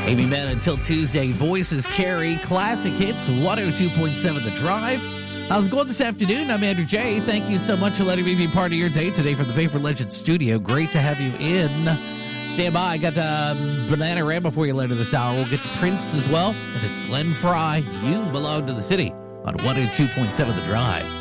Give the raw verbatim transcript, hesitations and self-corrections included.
Amy Mann until Tuesday. Voices carry classic hits, one oh two point seven The Drive. How's it going this afternoon? I'm Andrew J. Thank you so much for letting me be part of your day today from the Vapor Legend studio. Great to have you in. Stand by. I got um, Bananarama for you later this hour. We'll get to Prince as well. And it's Glenn Fry. You belong to the city on one oh two point seven The Drive.